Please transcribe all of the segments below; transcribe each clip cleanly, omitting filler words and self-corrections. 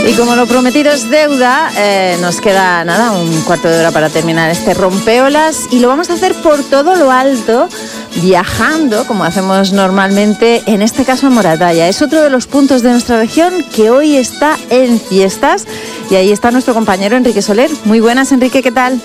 Y como lo prometido es deuda, nos queda nada, un cuarto de hora para terminar este rompeolas y lo vamos a hacer por todo lo alto, viajando, como hacemos normalmente, en este caso a Moratalla. Es otro de los puntos de nuestra región que hoy está en fiestas y ahí está nuestro compañero Enrique Soler. Muy buenas, Enrique, ¿qué tal?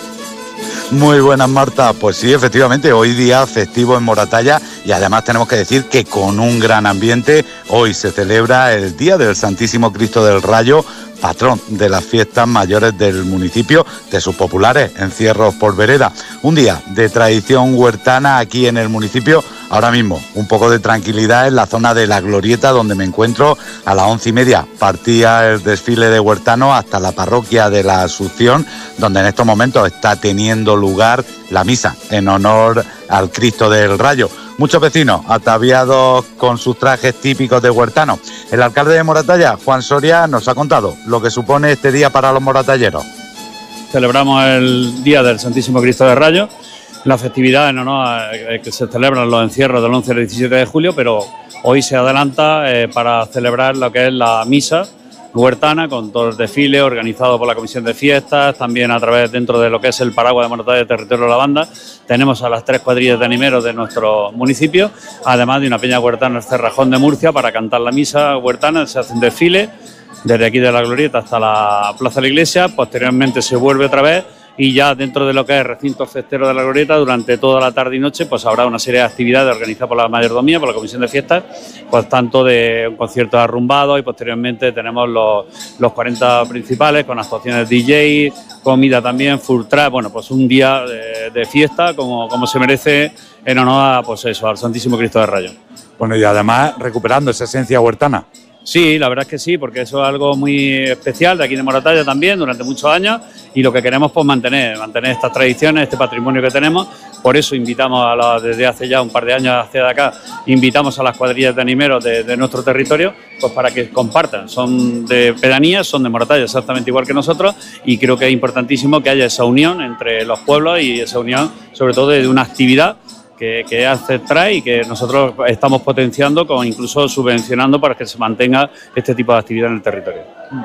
Muy buenas, Marta. Pues sí, efectivamente, hoy día festivo en Moratalla y además tenemos que decir que con un gran ambiente hoy se celebra el Día del Santísimo Cristo del Rayo, patrón de las fiestas mayores del municipio, de sus populares encierros por vereda. Un día de tradición huertana aquí en el municipio. Ahora mismo, un poco de tranquilidad en la zona de la Glorieta, donde me encuentro. A las 11:30 partía el desfile de huertanos hasta la parroquia de la Asunción, donde en estos momentos está teniendo lugar la misa en honor al Cristo del Rayo. Muchos vecinos ataviados con sus trajes típicos de huertanos. El alcalde de Moratalla, Juan Soria, nos ha contado lo que supone este día para los moratalleros. Celebramos el Día del Santísimo Cristo del Rayo, la festividad en honor a que se celebran los encierros del 11 al 17 de julio, pero hoy se adelanta para celebrar lo que es la misa huertana, con todo el desfile organizado por la Comisión de Fiestas, también a través dentro de lo que es el paraguas de Moratalla de Territorio de la Banda. Tenemos a las 3 cuadrillas de animeros de nuestro municipio, además de una peña huertana en el Cerrajón de Murcia para cantar la misa huertana. Se hace un desfile desde aquí de la Glorieta hasta la Plaza de la Iglesia, posteriormente se vuelve otra vez y ya dentro de lo que es el recinto festero de la Glorieta, durante toda la tarde y noche, pues habrá una serie de actividades organizadas por la mayordomía, por la Comisión de Fiestas, pues tanto de un concierto de arrumbado y posteriormente tenemos los 40 principales con actuaciones DJ, comida también, full track, bueno, pues un día de fiesta como se merece en honor a, pues eso, al Santísimo Cristo del Rayo. Bueno, y además recuperando esa esencia huertana. Sí, la verdad es que sí, porque eso es algo muy especial de aquí de Moratalla también durante muchos años y lo que queremos pues mantener estas tradiciones, este patrimonio que tenemos. Por eso invitamos desde hace ya un par de años hacia acá, invitamos a las cuadrillas de animeros de nuestro territorio pues para que compartan. Son de pedanías, son de Moratalla exactamente igual que nosotros y creo que es importantísimo que haya esa unión entre los pueblos y esa unión sobre todo de una actividad que ancestral y que nosotros estamos potenciando, incluso subvencionando para que se mantenga este tipo de actividad en el territorio.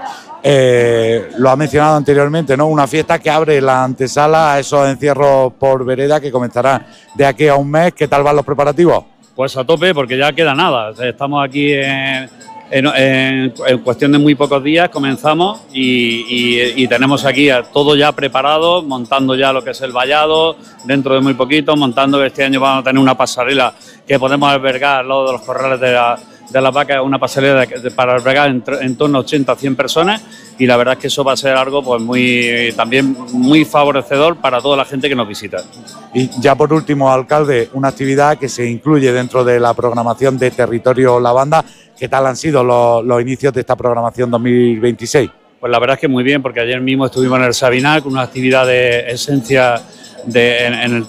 Lo ha mencionado anteriormente, ¿no? Una fiesta que abre la antesala a esos encierros por vereda que comenzarán de aquí a un mes. ¿Qué tal van los preparativos? Pues a tope, porque ya queda nada. Estamos aquí en cuestión de muy pocos días comenzamos y tenemos aquí todo ya preparado, montando ya lo que es el vallado, dentro de muy poquito, montando. Este año vamos a tener una pasarela que podemos albergar al lado de los corrales de las vacas, una pasarela para albergar en torno a 80 a 100 personas y la verdad es que eso va a ser algo pues también muy favorecedor para toda la gente que nos visita. Y ya por último, alcalde, una actividad que se incluye dentro de la programación de Territorio La Banda. ¿Qué tal han sido los inicios de esta programación 2026? Pues la verdad es que muy bien, porque ayer mismo estuvimos en el Sabinal con una actividad de esencia en el